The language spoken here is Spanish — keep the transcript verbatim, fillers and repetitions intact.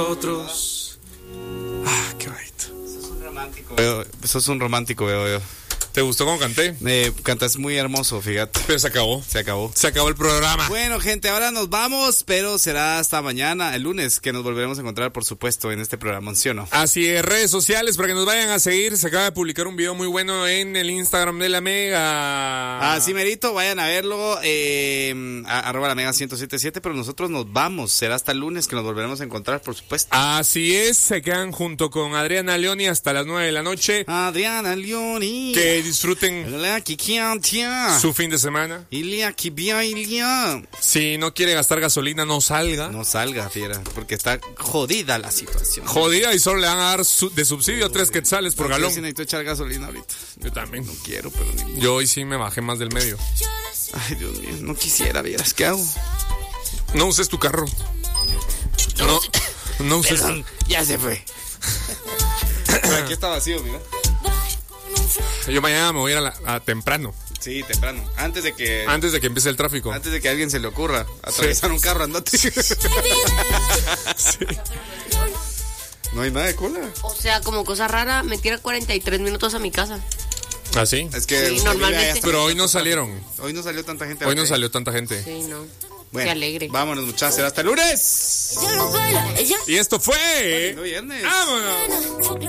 Otros. Ah, qué bonito. Sos un romántico. Veo, sos un romántico, veo yo. ¿Te gustó cómo canté? Eh, cantas muy hermoso, fíjate. Pero se acabó. Se acabó. Se acabó el programa. Bueno, gente, ahora nos vamos, pero será hasta mañana, el lunes, que nos volveremos a encontrar, por supuesto, en este programa, ¿sí o no? Así es, redes sociales para que nos vayan a seguir. Se acaba de publicar un video muy bueno en el Instagram de la Mega. Así merito, vayan a verlo, eh, a, arroba la Mega ciento setenta y siete, pero nosotros nos vamos. Será hasta el lunes que nos volveremos a encontrar, por supuesto. Así es, se quedan junto con Adriana Leoni hasta las nueve de la noche. Adriana Leoni. Que disfruten su fin de semana. Si no quiere gastar gasolina, no salga. No salga, fiera, porque está jodida la situación. Jodida, y solo le van a dar su, de subsidio Joder. tres quetzales por no, galón. Yo sí necesito echar gasolina ahorita. Yo también. No quiero, pero ni... Yo hoy sí me bajé más del medio. Ay, Dios mío, no quisiera, vieras, ¿qué hago? No uses tu carro. No, no uses. Perdón, ya se fue. Aquí está vacío, mira. Yo mañana me voy a ir a, la, a temprano. Sí, temprano. Antes de que... Antes de que empiece el tráfico. Antes de que a alguien se le ocurra atravesar sí. un carro andante. Sí. No hay nada de cola. O sea, como cosa rara, me tira cuarenta y tres minutos a mi casa. ¿Ah, sí? Es que sí, normalmente. Pero hoy no salieron. Hoy no salió tanta gente. Hoy no salió tanta gente. Sí, no. Bueno, qué alegre. Vámonos, muchachos. Hasta el lunes. Y esto fue... Viernes. ¡Vámonos!